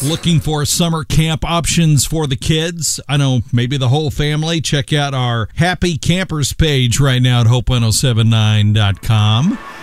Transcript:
Looking for summer camp options for the kids? I know, maybe the whole family. Check out our Happy Campers page right now at hope1079.com.